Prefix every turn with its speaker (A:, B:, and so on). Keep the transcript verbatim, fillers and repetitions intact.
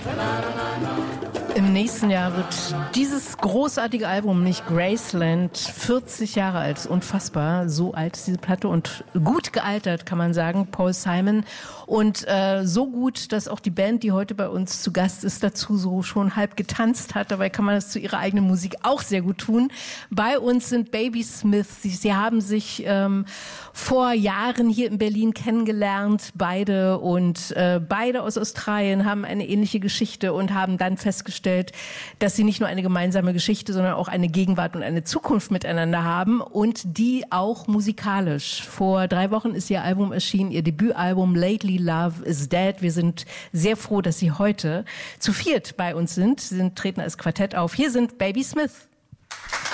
A: Im nächsten Jahr wird dieses großartige Album, nicht Graceland, vierzig Jahre alt. Unfassbar, so alt ist diese Platte und gut gealtert, kann man sagen, Paul Simon. Und äh, so gut, dass auch die Band, die heute bei uns zu Gast ist, dazu so schon halb getanzt hat. Dabei kann man das zu ihrer eigenen Musik auch sehr gut tun. Bei uns sind Baby Smith. Sie, sie haben sich ähm, vor Jahren hier in Berlin kennengelernt, beide. Und äh, beide aus Australien haben eine ähnliche Geschichte und haben dann festgestellt, dass sie nicht nur eine gemeinsame Geschichte, sondern auch eine Gegenwart und eine Zukunft miteinander haben und die auch musikalisch. Vor drei Wochen ist ihr Album erschienen, ihr Debütalbum Lately Love is Dead. Wir sind sehr froh, dass Sie heute zu viert bei uns sind. Sie sind, treten als Quartett auf. Hier sind Baby Smith.